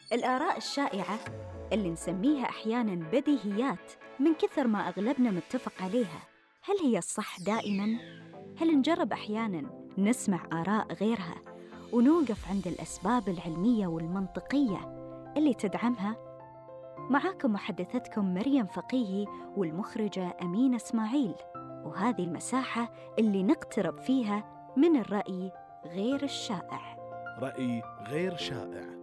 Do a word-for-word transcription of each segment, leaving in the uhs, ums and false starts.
الآراء الشائعة اللي نسميها أحياناً بديهيات من كثر ما أغلبنا متفق عليها، هل هي الصح دائماً؟ هل نجرب أحياناً نسمع آراء غيرها ونوقف عند الأسباب العلمية والمنطقية اللي تدعمها؟ معاكم محدثتكم مريم فقيهي والمخرجة أمينة إسماعيل، وهذه المساحة اللي نقترب فيها من الرأي غير الشائع. رأي غير شائع.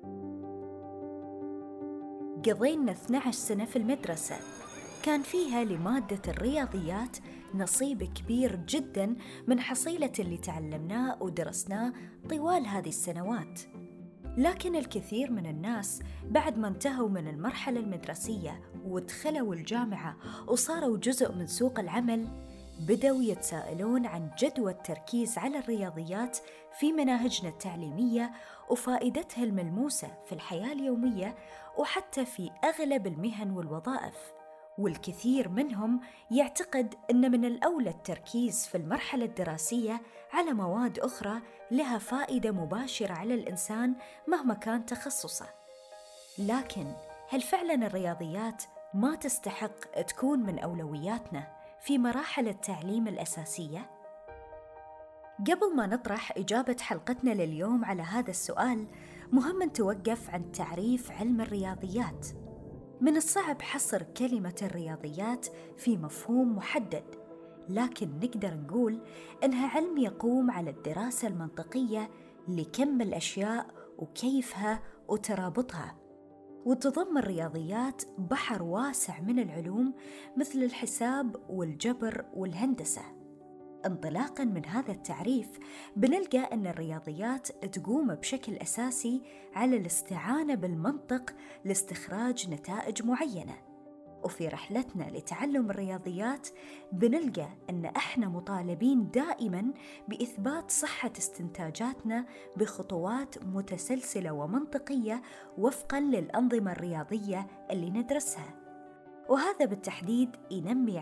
قضينا اثني عشر سنة في المدرسة، كان فيها لمادة الرياضيات نصيب كبير جداً من حصيلة اللي تعلمناه ودرسناه طوال هذه السنوات. لكن الكثير من الناس بعد ما انتهوا من المرحلة المدرسية ودخلوا الجامعة وصاروا جزء من سوق العمل، بدأوا يتساءلون عن جدوى التركيز على الرياضيات في مناهجنا التعليمية وفائدتها الملموسة في الحياة اليومية وحتى في أغلب المهن والوظائف. والكثير منهم يعتقد أن من الأولى التركيز في المرحلة الدراسية على مواد أخرى لها فائدة مباشرة على الإنسان مهما كان تخصصه. لكن هل فعلاً الرياضيات ما تستحق تكون من أولوياتنا في مراحل التعليم الأساسية؟ قبل ما نطرح إجابة حلقتنا لليوم على هذا السؤال، مهم نتوقف عند تعريف علم الرياضيات. من الصعب حصر كلمة الرياضيات في مفهوم محدد، لكن نقدر نقول إنها علم يقوم على الدراسة المنطقية لكم الأشياء وكيفها وترابطها. وتضم الرياضيات بحر واسع من العلوم مثل الحساب والجبر والهندسة. انطلاقاً من هذا التعريف بنلقى أن الرياضيات تقوم بشكل أساسي على الاستعانة بالمنطق لاستخراج نتائج معينة. وفي رحلتنا لتعلم الرياضيات بنلقى أن إحنا مطالبين دائماً بإثبات صحة استنتاجاتنا بخطوات متسلسلة ومنطقية وفقاً للأنظمة الرياضية اللي ندرسها، وهذا بالتحديد ينمي